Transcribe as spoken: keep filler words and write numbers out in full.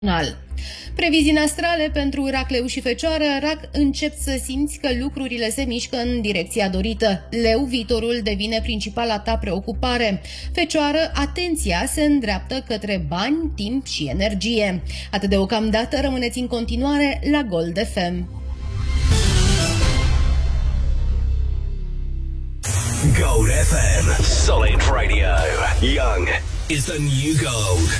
Previzii astrale pentru Rac, Leu și Fecioară. Rac, încep să simți că lucrurile se mișcă în direcția dorită. Leu, viitorul devine principala ta preocupare. Fecioară, atenția se îndreaptă către bani, timp și energie. Atât deocamdată, rămâneți în continuare la Gold F M. Gold F M, Solid Radio. Young is the new gold.